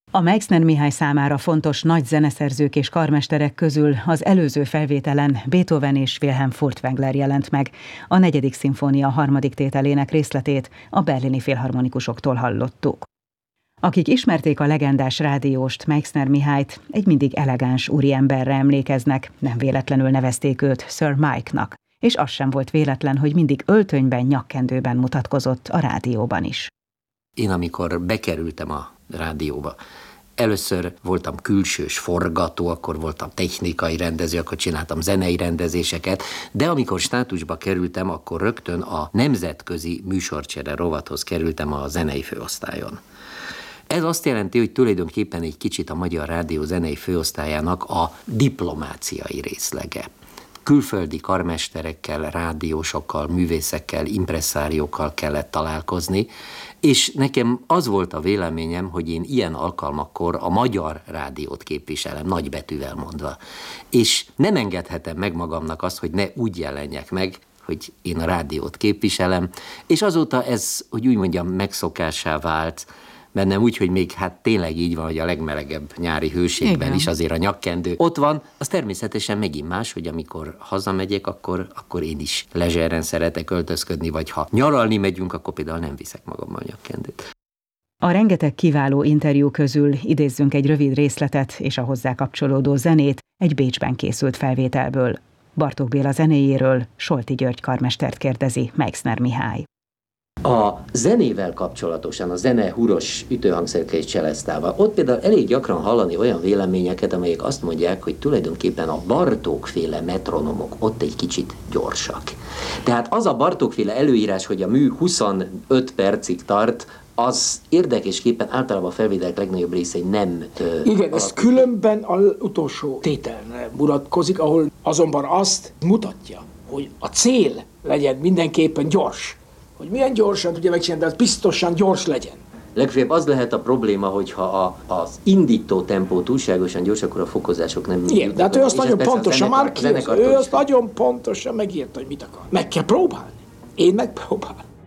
A Meixner Mihály számára fontos nagy zeneszerzők és karmesterek közül az előző felvételen Beethoven és Wilhelm Furtwängler jelent meg. A 4. szimfónia 3. tételének részletét a berlini filharmonikusoktól hallottuk. Akik ismerték a legendás rádióst, Meixner Mihályt, egy mindig elegáns úriemberre emlékeznek, nem véletlenül nevezték őt Sir Mike-nak, és az sem volt véletlen, hogy mindig öltönyben, nyakkendőben mutatkozott a rádióban is. Én amikor bekerültem a rádióba, először voltam külsős forgató, akkor voltam technikai rendező, akkor csináltam zenei rendezéseket, de amikor státusba kerültem, akkor rögtön a nemzetközi műsorcsere rovathoz kerültem a zenei főosztályon. Ez azt jelenti, hogy tulajdonképpen egy kicsit a Magyar Rádió zenei főosztályának a diplomáciai részlege. Külföldi karmesterekkel, rádiósokkal, művészekkel, impresszáriókkal kellett találkozni, és nekem az volt a véleményem, hogy én ilyen alkalmakkor a Magyar Rádiót képviselem, nagybetűvel mondva. És nem engedhetem meg magamnak azt, hogy ne úgy jelenjek meg, hogy én a rádiót képviselem, és azóta ez, hogy úgy mondjam, megszokássá vált, bennem úgy, hogy még hát tényleg így van, hogy a legmelegebb nyári hőségben igen, is azért a nyakkendő ott van. Az természetesen megint más, hogy amikor hazamegyek, akkor én is lezseren szeretek öltözködni, vagy ha nyaralni megyünk, akkor például nem viszek magammal nyakkendőt. A rengeteg kiváló interjú közül idézzünk egy rövid részletet és a hozzá kapcsolódó zenét egy Bécsben készült felvételből. Bartók Béla zenéjéről Solti György karmestert kérdezi Meixner Mihály. A zenével kapcsolatosan, a zene huros ütőhangszerekkel és cselesztával, ott például elég gyakran hallani olyan véleményeket, amelyek azt mondják, hogy tulajdonképpen a Bartók-féle metronomok ott egy kicsit gyorsak. Tehát az a Bartók-féle előírás, hogy a mű 25 percig tart, az érdekesképpen általában a felvételek legnagyobb részei nem... Igen, ez különben az utolsó tételre mutatkozik, ahol azonban azt mutatja, hogy a cél legyen mindenképpen gyors. Hogy milyen gyorsan tudja megcsinálni, de az biztosan gyors legyen. Legfeljebb az lehet a probléma, hogyha az indító tempó túlságosan gyors, akkor a fokozások nem... Igen, de hát ő azt nagyon pontosan már ő azt nagyon pontosan megírta, hogy mit akar. Meg kell próbálni. Én megpróbálom.